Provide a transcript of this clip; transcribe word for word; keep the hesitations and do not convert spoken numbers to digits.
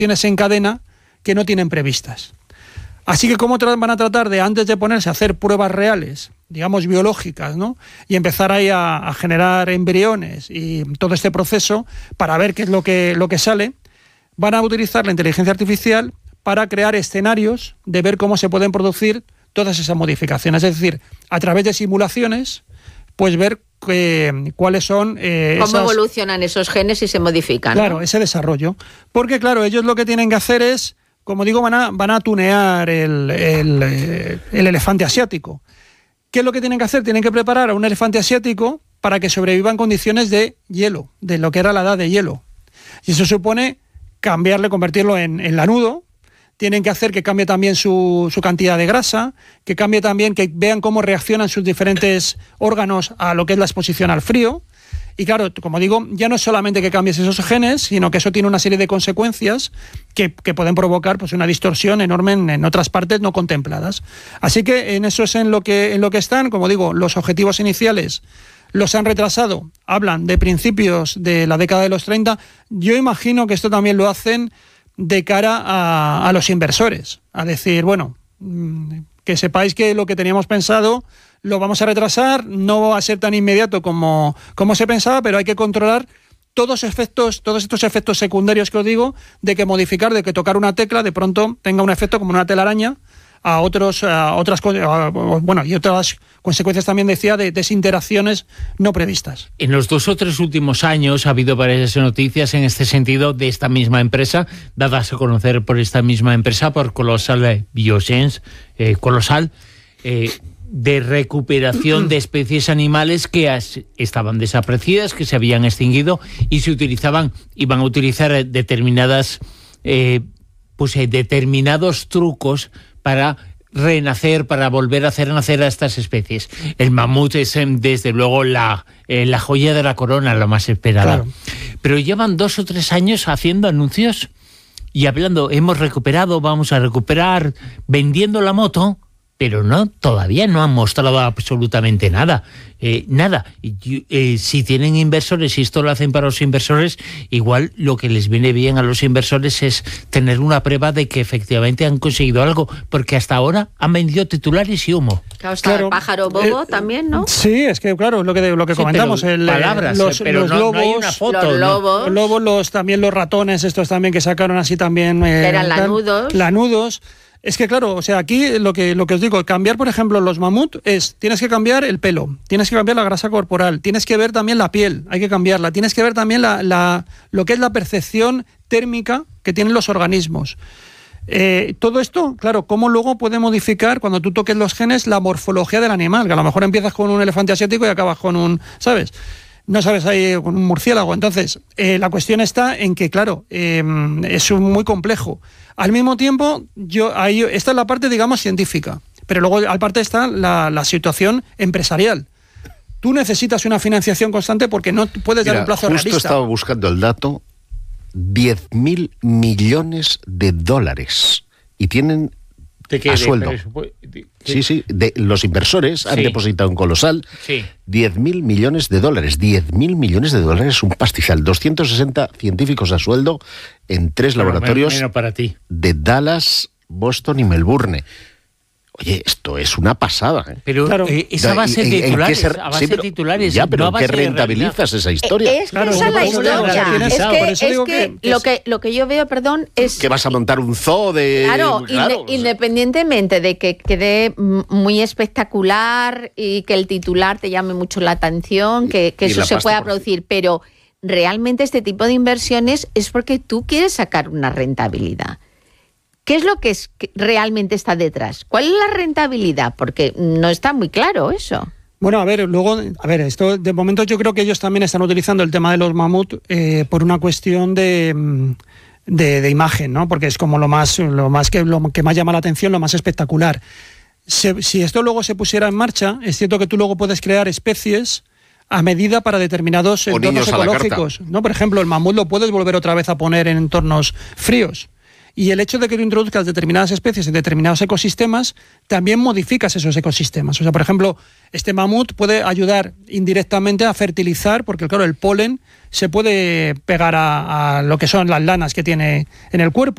modificaciones en cadena que no tienen previstas. Así que ¿cómo tra- van a tratar de, antes de ponerse a hacer pruebas reales, digamos biológicas, ¿no?, y empezar ahí a, a generar embriones y todo este proceso para ver qué es lo que, lo que sale? Van a utilizar la inteligencia artificial para crear escenarios de ver cómo se pueden producir todas esas modificaciones. Es decir, a través de simulaciones, pues ver que, cuáles son... Eh, cómo esas, evolucionan esos genes y se modifican. Claro, ¿no? ese desarrollo. Porque, claro, ellos lo que tienen que hacer es, como digo, van a, van a tunear el, el, el elefante asiático. ¿Qué es lo que tienen que hacer? Tienen que preparar a un elefante asiático para que sobreviva en condiciones de hielo, de lo que era la edad de hielo. Y eso supone cambiarle, convertirlo en, en lanudo. Tienen que hacer que cambie también su, su cantidad de grasa, que cambie también, que vean cómo reaccionan sus diferentes órganos a lo que es la exposición al frío. Y claro, como digo, ya no es solamente que cambies esos genes, sino que eso tiene una serie de consecuencias que, que pueden provocar pues, una distorsión enorme en, en otras partes no contempladas. Así que en eso es en lo que, en lo que están. Como digo, los objetivos iniciales los han retrasado. Hablan de principios de la década de los treinta. Yo imagino que esto también lo hacen de cara a, a los inversores, a decir, bueno, que sepáis que lo que teníamos pensado lo vamos a retrasar, no va a ser tan inmediato como, como se pensaba, pero hay que controlar todos efectos, todos estos efectos secundarios que os digo, de que modificar, de que tocar una tecla de pronto tenga un efecto como una telaraña a otros, a otras cosas, bueno, y otras consecuencias también, decía, de desinteracciones no previstas. En los dos o tres últimos años ha habido varias noticias en este sentido de esta misma empresa, dadas a conocer por esta misma empresa, por Colossal Bioscience, eh, Colossal, eh, de recuperación de especies animales que as, estaban desaparecidas, que se habían extinguido y se utilizaban, iban a utilizar determinadas, eh, pues eh, determinados trucos para renacer, para volver a hacer nacer a estas especies. El mamut es desde luego la, eh, la joya de la corona, la más esperada. Claro. Pero llevan dos o tres años haciendo anuncios y hablando, hemos recuperado, vamos a recuperar, vendiendo la moto, pero no, todavía no han mostrado absolutamente nada. Eh, nada. Y, eh, si tienen inversores, si esto lo hacen para los inversores, igual lo que les viene bien a los inversores es tener una prueba de que efectivamente han conseguido algo, porque hasta ahora han vendido titulares y humo. Claro, está claro, el pájaro bobo eh, también, ¿no? Sí, es que claro, lo que, lo que sí, comentamos, el, palabras, los, pero los no, lobos, no hay una foto, los lobos, los, lobos los, también los ratones, estos también que sacaron así también. Eh, eran lanudos. Lanudos. Es que claro, o sea, aquí lo que lo que os digo, cambiar, por ejemplo, los mamut es, tienes que cambiar el pelo, tienes que cambiar la grasa corporal, tienes que ver también la piel, hay que cambiarla, tienes que ver también la, la lo que es la percepción térmica que tienen los organismos. Eh, todo esto, claro, cómo luego puede modificar, cuando tú toques los genes, la morfología del animal, que a lo mejor empiezas con un elefante asiático y acabas con un, ¿sabes?, no sabes ahí con un murciélago. Entonces, eh, la cuestión está en que, claro, eh, es muy complejo. Al mismo tiempo, yo ahí esta es la parte, digamos, científica, pero luego aparte está la, la situación empresarial. Tú necesitas una financiación constante porque no puedes Mira, dar un plazo justo realista. Justo estaba buscando el dato, diez mil millones de dólares, y tienen ¿De qué, a de, sueldo. De, de, sí, sí, de, los inversores han sí. depositado en Colossal sí. diez mil millones de dólares. diez mil millones de dólares es un pastizal. doscientos sesenta científicos a sueldo en tres Pero laboratorios menos para ti. de Dallas, Boston y Melbourne. Oye, esto es una pasada, ¿eh? Pero claro, eh, es a base de titulares, se, a base sí, pero, de titulares. Ya, pero no ¿qué rentabilizas esa historia? Es que claro, esa es la historia. Es que, es que, que, que lo, que lo que yo veo, perdón, es... Que vas a montar un zoo de... Claro, claro inde, independientemente de que quede muy espectacular y que el titular te llame mucho la atención, que, que eso se pueda producir, pero realmente este tipo de inversiones es porque tú quieres sacar una rentabilidad. ¿Qué es lo que, es que realmente está detrás? ¿Cuál es la rentabilidad? Porque no está muy claro eso. Bueno, a ver, luego, a ver, esto de momento yo creo que ellos también están utilizando el tema de los mamut eh, por una cuestión de, de, de imagen, ¿no? Porque es como lo más, lo más que lo que más llama la atención, lo más espectacular. Se, si esto luego se pusiera en marcha, es cierto que tú luego puedes crear especies a medida para determinados entornos ecológicos, ¿no? Por ejemplo, el mamut lo puedes volver otra vez a poner en entornos fríos. Y el hecho de que tú introduzcas determinadas especies en determinados ecosistemas, también modificas esos ecosistemas. O sea, por ejemplo, este mamut puede ayudar indirectamente a fertilizar, porque claro, el polen se puede pegar a, a lo que son las lanas que tiene en el cuerpo.